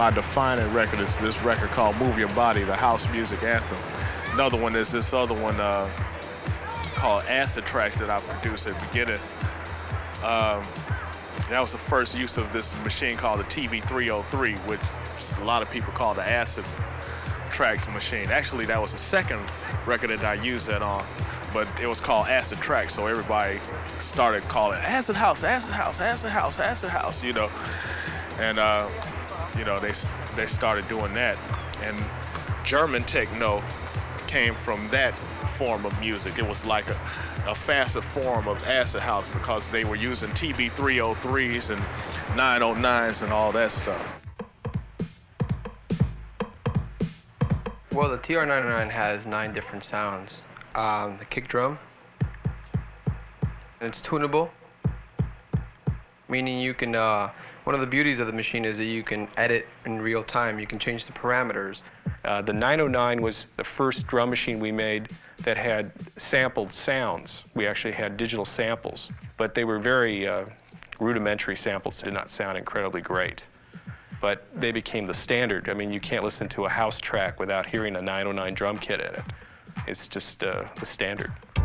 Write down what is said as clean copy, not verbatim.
my defining record is this record called Move Your Body, the house music anthem. Another one is this other one called Acid Tracks that I produced at the beginning. That was the first use of this machine called the TV303, which a lot of people call the Acid Tracks machine. Actually, that was the second record that I used that on, but it was called Acid Tracks, so everybody started calling it Acid House, Acid House, Acid House, Acid House, you know. And, you know, they started doing that. And German techno came from that form of music. It was like a faster form of acid house because they were using TB303s and 909s and all that stuff. Well, the TR-909 has 9 different sounds. The kick drum, and it's tunable, meaning you can, one of the beauties of the machine is that you can edit in real time. You can change the parameters. The 909 was the first drum machine we made that had sampled sounds. We actually had digital samples, but they were very rudimentary samples that did not sound incredibly great. But they became the standard. I mean, you can't listen to a house track without hearing a 909 drum kit in it. It's just the standard.